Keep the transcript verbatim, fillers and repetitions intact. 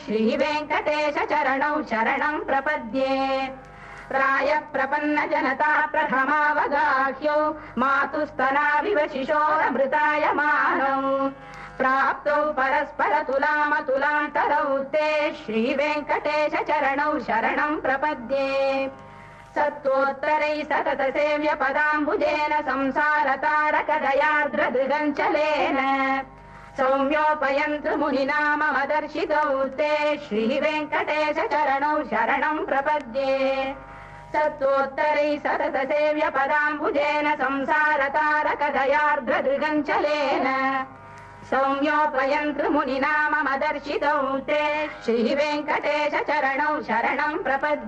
श्रीवेङ्कटेश चरणौ शरणं प्रपद्ये प्राय प्रपन्न जनता प्रथमावगाह्यौ मातुस्तनाविव शिशोरमृतायमानौ प्राप्तौ परस्पर तुलामतुलान्तरौ ते श्रीवेङ्कटेश चरणौ शरणं प्रपद्ये सत्त्वोत्तरै सतत सेव्य पदाम्बुजेन संसारतारकदयार्द्रदृगञ्चलेन सौम्योपयन्तु मुनिनाममदर्शितौ ते श्रीवेङ्कटेश चरणौ शरणं प्रपद्ये सत्त्वोत्तरै सतत सेव्य पदाम्बुजेन संसारतारकदयार्द्रदृगञ्चलेन सौम्योपयन्तु मुनिनाममदर्शितौ ते श्रीवेङ्कटेश चरणौ शरणं प्रपद्ये।